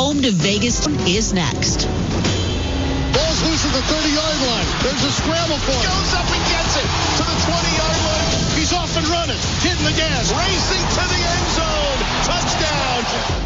home to Vegas is next. Ball's loose at the 30-yard line. There's a scramble for it. Goes up and gets it to the 20-yard line. He's off and running. Hitting the gas. Racing to the end zone. Touchdown.